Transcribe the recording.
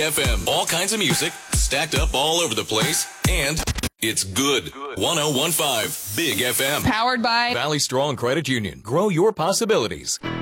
FM. All kinds of music, stacked up all over the place, and it's good. 1015 Big FM. Powered by Valley Strong Credit Union. Grow your possibilities.